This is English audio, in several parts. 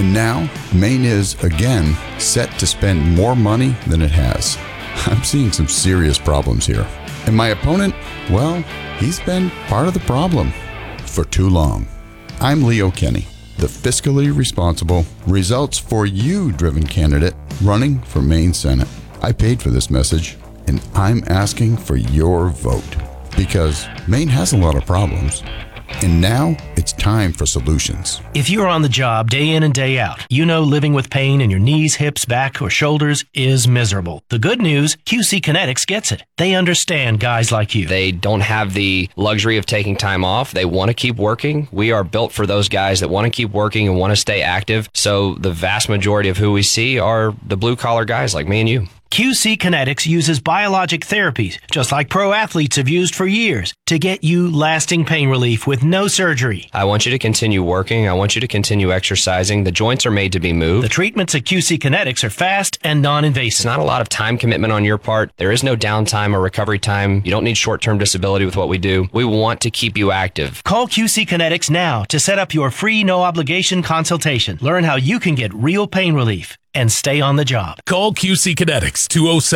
And now, Maine is, again, set to spend more money than it has. I'm seeing some serious problems here. And my opponent, well, he's been part of the problem for too long. I'm Leo Kenny, the fiscally responsible, results for you driven candidate running for Maine Senate. I paid for this message, and I'm asking for your vote because Maine has a lot of problems. And now it's time for solutions. If you're on the job day in and day out, you know living with pain in your knees, hips, back, or shoulders is miserable. The good news, QC Kinetics gets it. They understand guys like you. They don't have the luxury of taking time off. They want to keep working. We are built for those guys that want to keep working and want to stay active. So the vast majority of who we see are the blue-collar guys like me and you. QC Kinetics uses biologic therapies, just like pro athletes have used for years, to get you lasting pain relief with no surgery. I want you to continue working. I want you to continue exercising. The joints are made to be moved. The treatments at QC Kinetics are fast and non-invasive. It's not a lot of time commitment on your part. There is no downtime or recovery time. You don't need short-term disability with what we do. We want to keep you active. Call QC Kinetics now to set up your free no-obligation consultation. Learn how you can get real pain relief and stay on the job. Call QC Kinetics,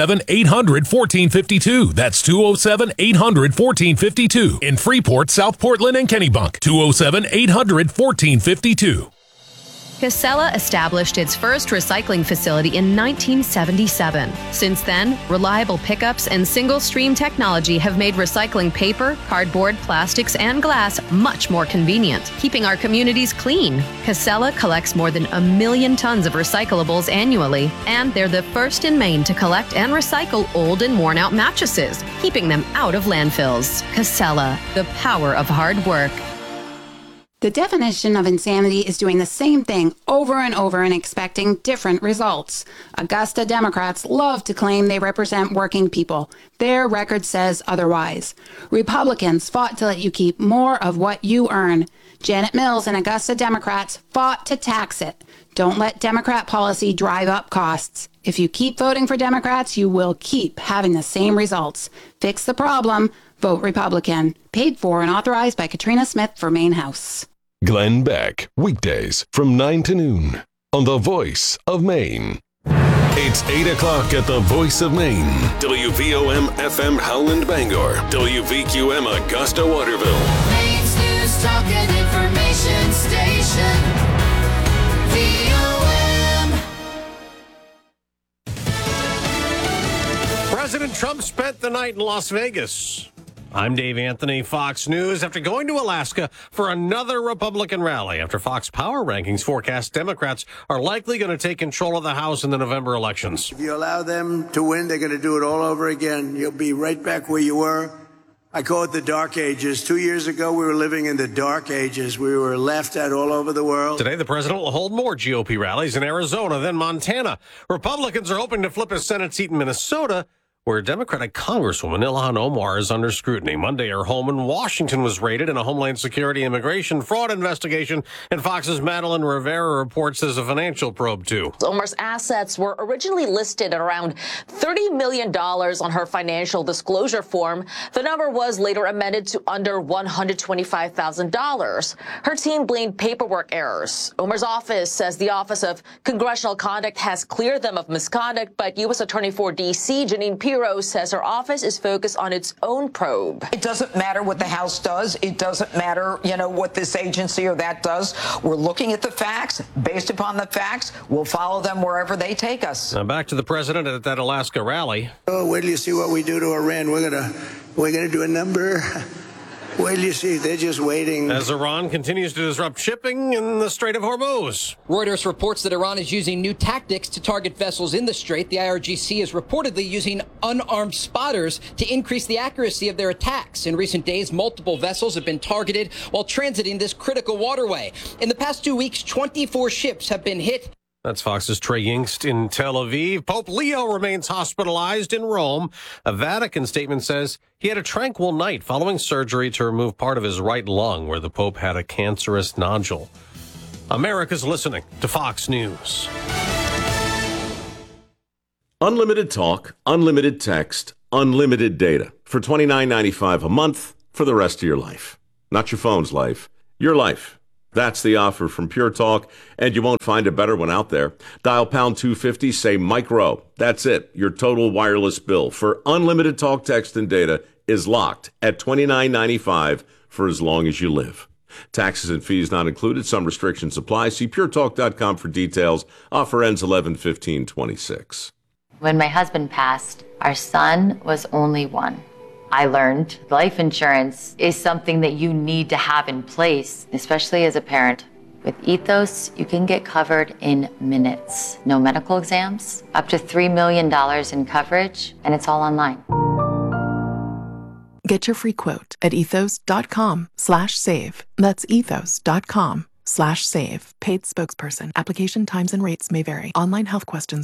207-800-1452. That's 207-800-1452. In Freeport, South Portland, and Kennebunk, 207-800-1452. Casella established its first recycling facility in 1977. Since then, reliable pickups and single-stream technology have made recycling paper, cardboard, plastics, and glass much more convenient, keeping our communities clean. Casella collects more than 1 million tons of recyclables annually, and they're the first in Maine to collect and recycle old and worn-out mattresses, keeping them out of landfills. Casella, the power of hard work. The definition of insanity is doing the same thing over and over and expecting different results. Augusta Democrats love to claim they represent working people. Their record says otherwise. Republicans fought to let you keep more of what you earn. Janet Mills and Augusta Democrats fought to tax it. Don't let Democrat policy drive up costs. If you keep voting for Democrats, you will keep having the same results. Fix the problem. Vote Republican. Paid for and authorized by Katrina Smith for Maine House. Glenn Beck, weekdays from 9 to noon on The Voice of Maine. It's 8 o'clock at The Voice of Maine. WVOM FM Howland Bangor. WVQM Augusta Waterville. Maine's news, talk and information station. VOM. President Trump spent the night in Las Vegas. I'm Dave Anthony, Fox News. After going to Alaska for another Republican rally, after Fox Power Rankings forecast Democrats are likely going to take control of the House in the November elections. If you allow them to win, they're going to do it all over again. You'll be right back where you were. I call it the dark ages. 2 years ago, we were living in the dark ages. We were laughed at all over the world. Today, the president will hold more GOP rallies in Arizona, then Montana. Republicans are hoping to flip a Senate seat in Minnesota, where Democratic Congresswoman Ilhan Omar is under scrutiny. Monday, her home in Washington was raided in a Homeland Security immigration fraud investigation, and Fox's Madeline Rivera reports there's a financial probe, too. Omar's assets were originally listed at around $30 million on her financial disclosure form. The number was later amended to under $125,000. Her team blamed paperwork errors. Omar's office says the Office of Congressional Conduct has cleared them of misconduct, but U.S. Attorney for D.C., Janine Pirro, says her office is focused on its own probe. It doesn't matter what the House does. It doesn't matter, what this agency or that does. We're looking at the facts. Based upon the facts, we'll follow them wherever they take us. Now back to the president at that Alaska rally. Oh, wait till you see what we do to Iran. We're gonna do a number. Wait till you see. They're just waiting. As Iran continues to disrupt shipping in the Strait of Hormuz. Reuters reports that Iran is using new tactics to target vessels in the strait. The IRGC is reportedly using unarmed spotters to increase the accuracy of their attacks. In recent days, multiple vessels have been targeted while transiting this critical waterway. In the past 2 weeks, 24 ships have been hit. That's Fox's Trey Yingst in Tel Aviv. Pope Leo remains hospitalized in Rome. A Vatican statement says he had a tranquil night following surgery to remove part of his right lung where the Pope had a cancerous nodule. America's listening to Fox News. Unlimited talk, unlimited text, unlimited data for $29.95 a month for the rest of your life. Not your phone's life, your life. That's the offer from Pure Talk, and you won't find a better one out there. Dial pound 250, say micro. That's it. Your total wireless bill for unlimited talk, text, and data is locked at $29.95 for as long as you live. Taxes and fees not included. Some restrictions apply. See puretalk.com for details. Offer ends 11/15/26. When my husband passed, our son was only one. I learned life insurance is something that you need to have in place, especially as a parent. With Ethos, you can get covered in minutes. No medical exams, up to $3 million in coverage, and it's all online. Get your free quote at ethos.com/save. That's ethos.com/save. Paid spokesperson. Application times and rates may vary. Online health questions.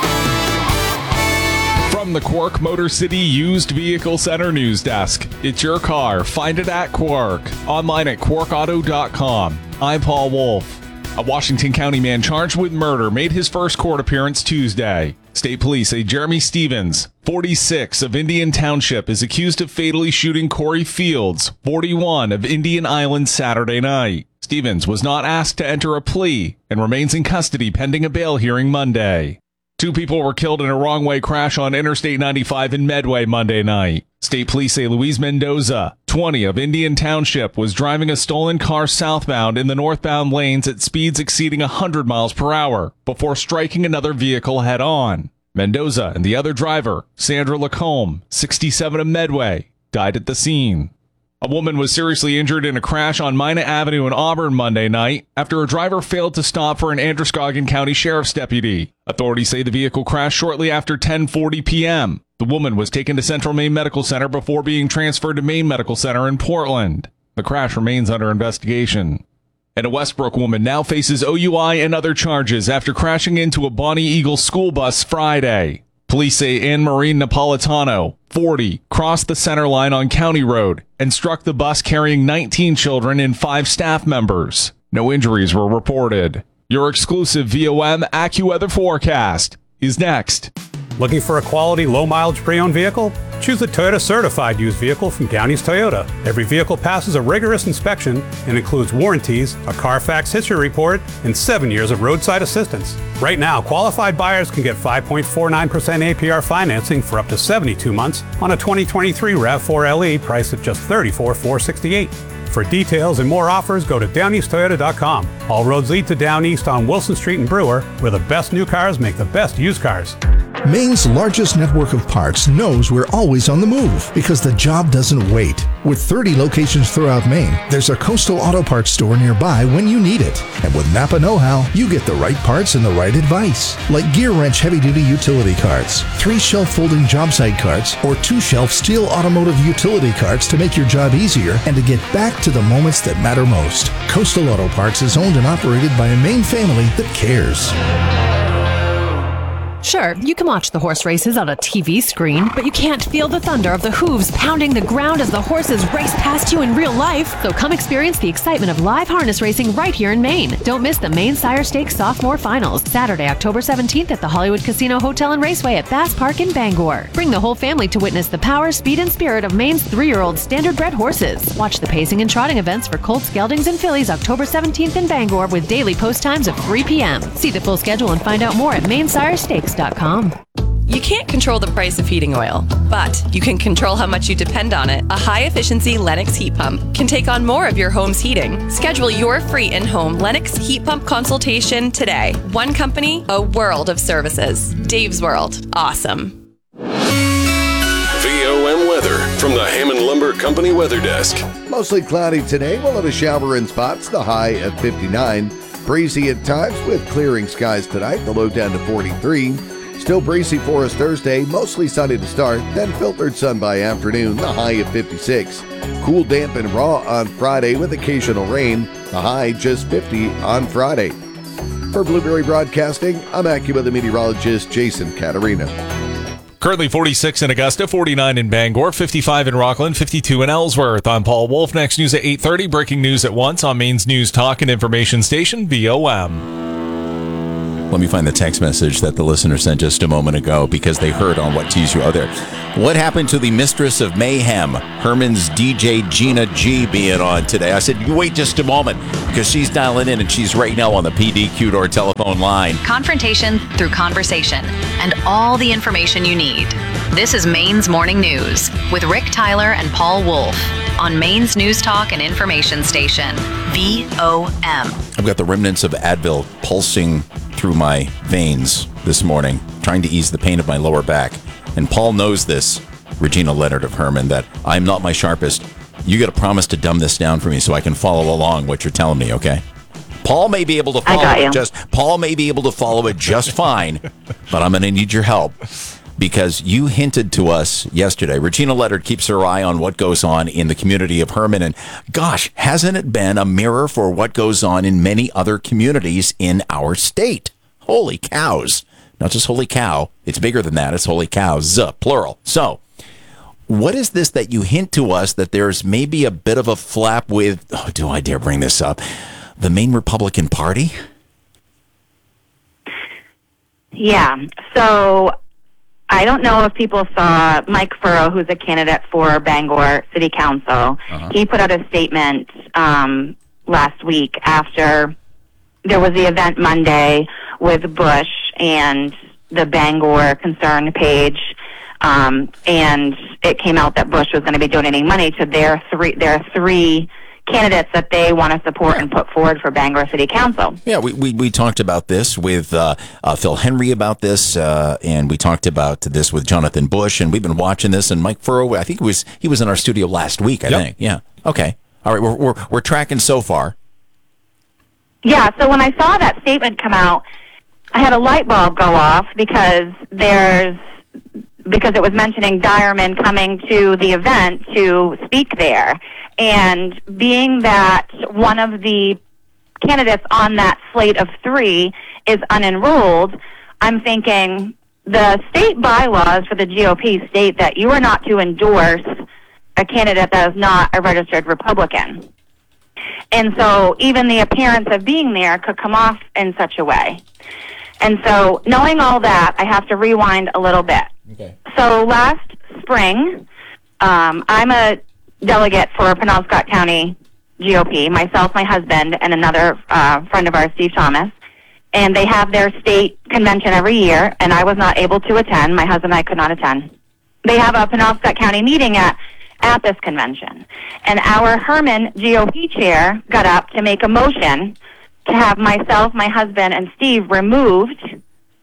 From the Quark Motor City Used Vehicle Center News Desk, it's your car. Find it at Quark. Online at quarkauto.com. I'm Paul Wolf. A Washington County man charged with murder made his first court appearance Tuesday. State police say Jeremy Stevens, 46, of Indian Township, is accused of fatally shooting Corey Fields, 41, of Indian Island Saturday night. Stevens was not asked to enter a plea and remains in custody pending a bail hearing Monday. 2 people were killed in a wrong-way crash on Interstate 95 in Medway Monday night. State police say Luis Mendoza, 20, of Indian Township, was driving a stolen car southbound in the northbound lanes at speeds exceeding 100 miles per hour before striking another vehicle head-on. Mendoza and the other driver, Sandra Lacombe, 67, of Medway, died at the scene. A woman was seriously injured in a crash on Mina Avenue in Auburn Monday night after a driver failed to stop for an Androscoggin County Sheriff's deputy. Authorities say the vehicle crashed shortly after 10:40 p.m. The woman was taken to Central Maine Medical Center before being transferred to Maine Medical Center in Portland. The crash remains under investigation. And a Westbrook woman now faces OUI and other charges after crashing into a Bonnie Eagle school bus Friday. Police say Anne-Marie Napolitano, 40, crossed the center line on County Road and struck the bus carrying 19 children and 5 staff members. No injuries were reported. Your exclusive VOM AccuWeather forecast is next. Looking for a quality, low-mileage pre-owned vehicle? Choose a Toyota Certified used vehicle from Downey's Toyota. Every vehicle passes a rigorous inspection and includes warranties, a Carfax history report, and 7 years of roadside assistance. Right now, qualified buyers can get 5.49% APR financing for up to 72 months on a 2023 RAV4 LE priced at just $34,468. For details and more offers, go to DowneastToyota.com. All roads lead to Down East on Wilson Street in Brewer, where the best new cars make the best used cars. Maine's largest network of parts knows we're always on the move because the job doesn't wait. With 30 locations throughout Maine, there's a Coastal Auto Parts store nearby when you need it. And with Napa Know-How, you get the right parts and the right advice. Like Gear Wrench heavy-duty utility carts, 3 shelf-folding job site carts, or 2 shelf steel automotive utility carts to make your job easier and to get back to the moments that matter most. Coastal Auto Parts is owned and operated by a Maine family that cares. Sure, you can watch the horse races on a TV screen, but you can't feel the thunder of the hooves pounding the ground as the horses race past you in real life. So come experience the excitement of live harness racing right here in Maine. Don't miss the Maine Sire Stakes Sophomore Finals, Saturday, October 17th at the Hollywood Casino Hotel and Raceway at Bass Park in Bangor. Bring the whole family to witness the power, speed, and spirit of Maine's 3-year-old standard-bred horses. Watch the pacing and trotting events for colts, geldings, and fillies October 17th in Bangor with daily post times of 3 p.m. See the full schedule and find out more at mainsirestakes.com. You can't control the price of heating oil, but you can control how much you depend on it. A high-efficiency Lennox heat pump can take on more of your home's heating. Schedule your free in-home Lennox heat pump consultation today. One company, a world of services. Dave's World. Awesome. VOM weather from the Hammond Lumber Company Weather Desk. Mostly cloudy today. We'll have a shower in spots, the high at 59. Breezy at times with clearing skies tonight, the low down to 43. Still breezy for us Thursday, mostly sunny to start, then filtered sun by afternoon, the high at 56. Cool, damp, and raw on Friday with occasional rain, the high just 50 on Friday. For Blueberry Broadcasting, I'm AccuWeather meteorologist Jason Caterina. Currently 46 in Augusta, 49 in Bangor, 55 in Rockland, 52 in Ellsworth. I'm Paul Wolf. Next news at 8:30. Breaking news at once on Maine's News Talk and Information Station, VOM. Let me find the text message that the listener sent just a moment ago because they heard on What Tees You Out There. What happened to the mistress of mayhem, Herman's DJ Gina G being on today? I said, you wait just a moment because she's dialing in and she's right now on the PDQ door telephone line. Confrontation through conversation and all the information you need. This is Maine's Morning News with Rick Tyler and Paul Wolf on Maine's News Talk and Information Station, VOM. I've got the remnants of Advil pulsing through my veins this morning, trying to ease the pain of my lower back. And Paul knows this, Regina Leonard of Herman, that I'm not my sharpest. You got to promise to dumb this down for me so I can follow along what you're telling me, okay? Paul may be able to follow it just fine, but I'm going to need your help. Because you hinted to us yesterday, Regina Leonard keeps her eye on what goes on in the community of Herman. And gosh, hasn't it been a mirror for what goes on in many other communities in our state? Holy cows. Not just holy cow. It's bigger than that. It's holy cows, plural. So what is this that you hint to us that there's maybe a bit of a flap with, do I dare bring this up, the Maine Republican Party? Yeah. So I don't know if people saw Mike Furrow, who's a candidate for Bangor City Council. He put out a statement last week after there was the event Monday with Bush and the Bangor Concern page, and it came out that Bush was going to be donating money to their three candidates that they want to support and put forward for Bangor City Council. Yeah, we talked about this with Phil Henry about this, and we talked about this with Jonathan Bush, and we've been watching this. And Mike Furrow, I think he was in our studio last week. I think. Yeah. Okay. All right. We're tracking so far. Yeah. So when I saw that statement come out, I had a light bulb go off because it was mentioning Direman coming to the event to speak there. And being that one of the candidates on that slate of three is unenrolled, I'm thinking the state bylaws for the GOP state that you are not to endorse a candidate that is not a registered Republican. And so even the appearance of being there could come off in such a way. And so knowing all that, I have to rewind a little bit. Okay. So last spring, I'm a delegate for Penobscot County GOP, myself, my husband, and another friend of ours, Steve Thomas. And they have their state convention every year, and I was not able to attend. My husband and I could not attend. They have a Penobscot County meeting at this convention. And our Herman GOP chair got up to make a motion to have myself, my husband, and Steve removed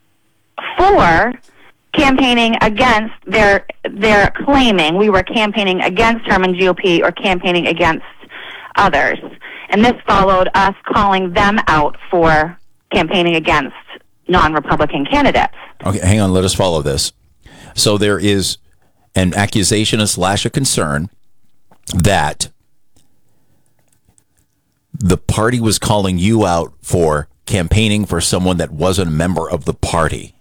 for campaigning against their claiming we were campaigning against Herman GOP or campaigning against others. And this followed us calling them out for campaigning against non-Republican candidates. Okay, hang on. Let us follow this. So there is an accusation / a concern that the party was calling you out for campaigning for someone that wasn't a member of the party.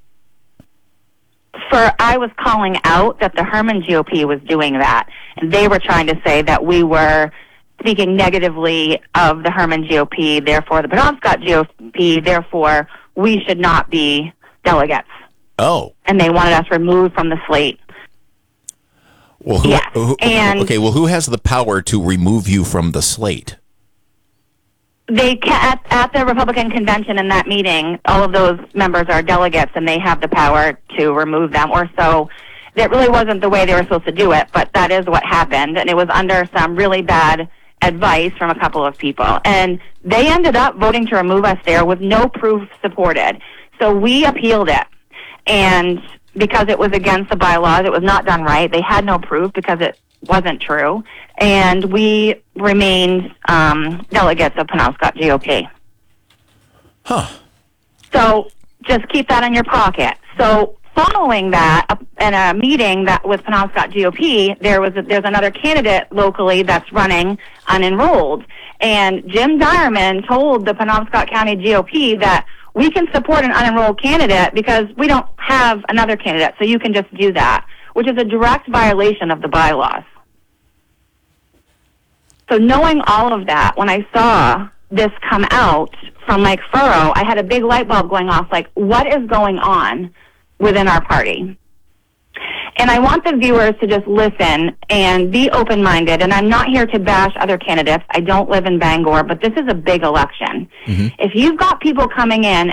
I was calling out that the Herman GOP was doing that, and they were trying to say that we were speaking negatively of the Herman GOP, therefore the Penobscot GOP, therefore we should not be delegates. Oh. And they wanted us removed from the slate. Well, who has the power to remove you from the slate? They at the Republican convention in that meeting, all of those members are delegates, and they have the power to remove them. Or so, that really wasn't the way they were supposed to do it, but that is what happened, and it was under some really bad advice from a couple of people. And they ended up voting to remove us there with no proof supported. So we appealed it, and because it was against the bylaws, it was not done right. They had no proof because it wasn't true, and we remained delegates of Penobscot GOP. Huh. So just keep that in your pocket. So following that, in a meeting that with Penobscot GOP, there's another candidate locally that's running unenrolled, and Jim Direman told the Penobscot County GOP that we can support an unenrolled candidate because we don't have another candidate, so you can just do that, which is a direct violation of the bylaws. So knowing all of that, when I saw this come out from Mike Furrow, I had a big light bulb going off, like, what is going on within our party? And I want the viewers to just listen and be open-minded. And I'm not here to bash other candidates. I don't live in Bangor, but this is a big election. If you've got people coming in